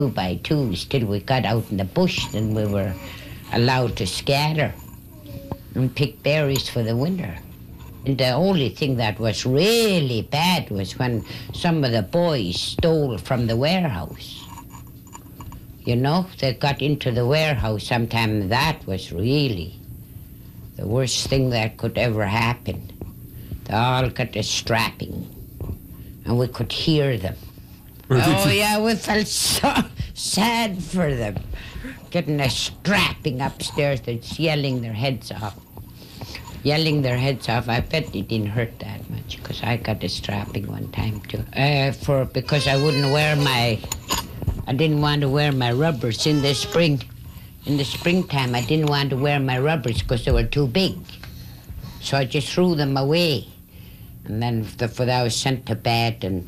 by twos till we got out in the bush, then we were allowed to scatter and pick berries for the winter. And the only thing that was really bad was when some of the boys stole from the warehouse. You know, they got into the warehouse sometime. That was really the worst thing that could ever happen. They all got the strapping, and we could hear them. Oh, yeah, we felt so sad for them. Getting a strapping upstairs that's yelling their heads off. Yelling their heads off. I bet it didn't hurt that much, because I got a strapping one time, too. Because I didn't want to wear my rubbers in the spring. In the springtime, I didn't want to wear my rubbers because they were too big. So I just threw them away. And then I was sent to bed, and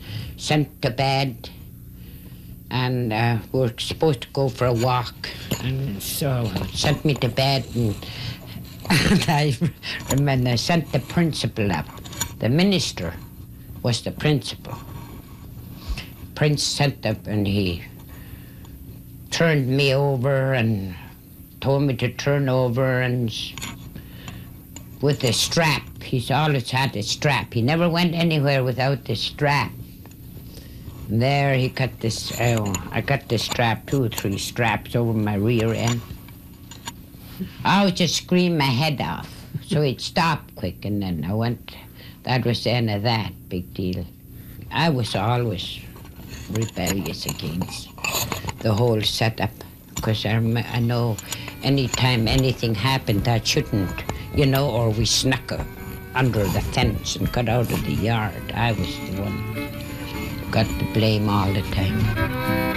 we were supposed to go for a walk. And so sent me to bed, and I remember I sent the principal up. The minister was the principal. Prince sent up, and he turned me over and told me to turn over, and with the strap. He's always had a strap. He never went anywhere without the strap. And there he got this, I got the strap, 2 or 3 straps over my rear end. I would just scream my head off. So he'd stop quick, and then I went, that was the end of that, big deal. I was always rebellious against the whole setup, because I know anytime anything happened that shouldn't, you know, or we snuck under the fence and got out of the yard, I was the one who got the blame all the time.